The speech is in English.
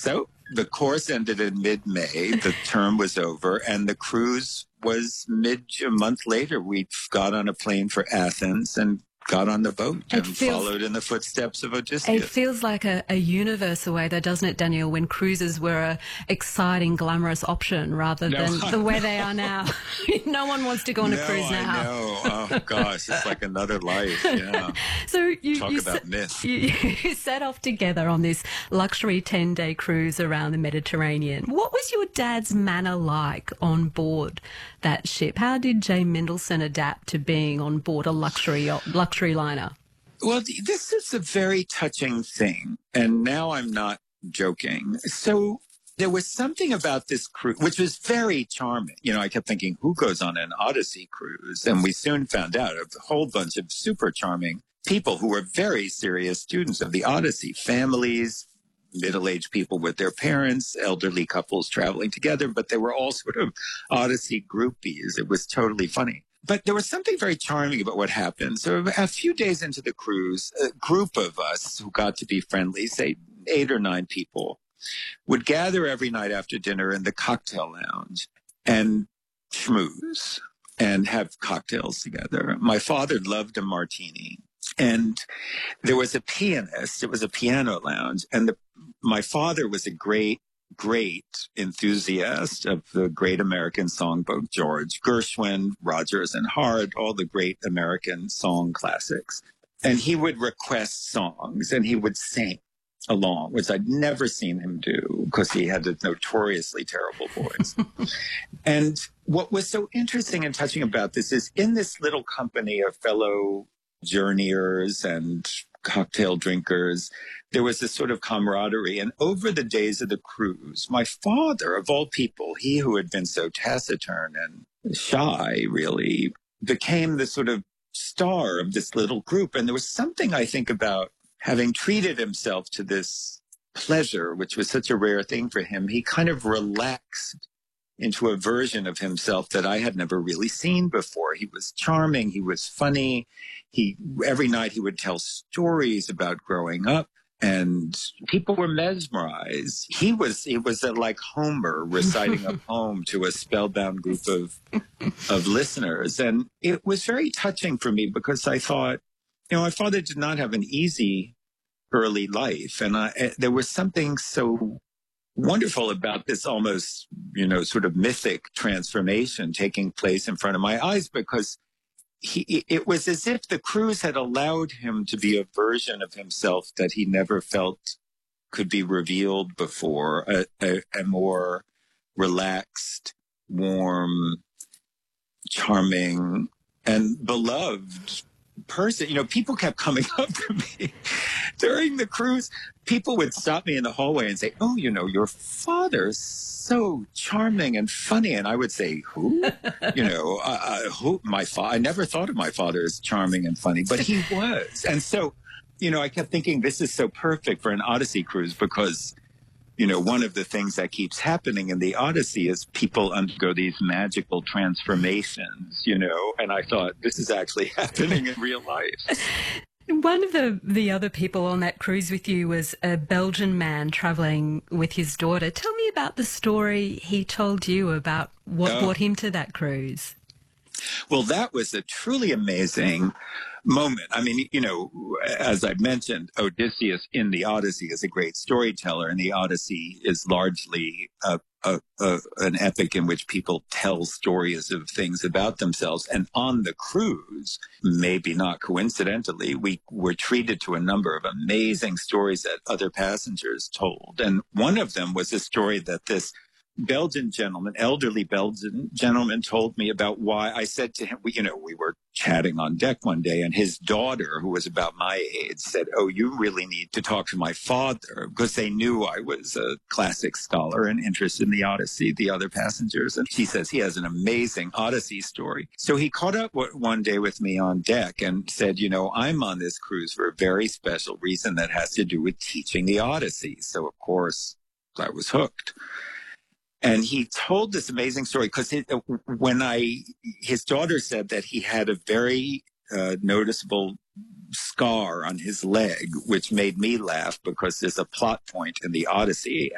So the course ended in mid-May. The term was over, and the cruise was a month later. We got on a plane for Athens and got on the boat and followed in the footsteps of Odysseus. It feels like a universe away, though, doesn't it, Daniel, when cruises were an exciting, glamorous option rather than the way they are now. No one wants to go on a cruise now. I know. Oh, gosh, it's like another life, yeah. So Talk about myth. You set off together on this luxury 10-day cruise around the Mediterranean. What was your dad's manner like on board that ship? How did Jay Mendelsohn adapt to being on board a luxury liner? Well, this is a very touching thing, and now I'm not joking. So there was something about this cruise, which was very charming. You know, I kept thinking, who goes on an Odyssey cruise? And we soon found out a whole bunch of super charming people who were very serious students of the Odyssey, families, middle-aged people with their parents, elderly couples traveling together, but they were all sort of Odyssey groupies. It was totally funny. But there was something very charming about what happened. So a few days into the cruise, a group of us who got to be friendly, say 8 or 9 people, would gather every night after dinner in the cocktail lounge and schmooze and have cocktails together. My father loved a martini. And there was a pianist. It was a piano lounge. And my father was a great enthusiast of the great American songbook, George Gershwin, Rodgers and Hart, all the great American song classics. And he would request songs and he would sing along, which I'd never seen him do because he had a notoriously terrible voice. And what was so interesting and touching about this is in this little company of fellow journeyers and cocktail drinkers, there was this sort of camaraderie. And over the days of the cruise, my father, of all people, he who had been so taciturn and shy, really, became the sort of star of this little group. And there was something, I think, about having treated himself to this pleasure, which was such a rare thing for him. He kind of relaxed into a version of himself that I had never really seen before. He was charming. He was funny. Every night he would tell stories about growing up, and people were mesmerized. It was like Homer reciting a poem to a spellbound group of listeners. And it was very touching for me because I thought, my father did not have an easy early life. And there was something so wonderful about this almost, sort of mythic transformation taking place in front of my eyes, because it was as if the cruise had allowed him to be a version of himself that he never felt could be revealed before, a more relaxed, warm, charming, and beloved person. People kept coming up to me during the cruise. People would stop me in the hallway and say, "Oh, your father's so charming and funny." And I would say, "Who?" Who? I never thought of my father as charming and funny, but he was. And so, I kept thinking this is so perfect for an Odyssey cruise because, one of the things that keeps happening in the Odyssey is people undergo these magical transformations, and I thought this is actually happening in real life. One of the other people on that cruise with you was a Belgian man travelling with his daughter. Tell me about the story he told you about what brought him to that cruise. Well, that was a truly amazing moment. I mean, as I mentioned, Odysseus in the Odyssey is a great storyteller, and the Odyssey is largely an epic in which people tell stories of things about themselves. And on the cruise, maybe not coincidentally, we were treated to a number of amazing stories that other passengers told. And one of them was a story that this elderly Belgian gentleman told me about why. I said to him, we were chatting on deck one day, and his daughter, who was about my age, said, "Oh, you really need to talk to my father," because they knew I was a classic scholar and interested in the Odyssey, the other passengers. And she says he has an amazing Odyssey story. So he caught up one day with me on deck and said, "I'm on this cruise for a very special reason that has to do with teaching the Odyssey." So, of course, I was hooked. And he told this amazing story because his daughter said that he had a very noticeable scar on his leg, which made me laugh because there's a plot point in the Odyssey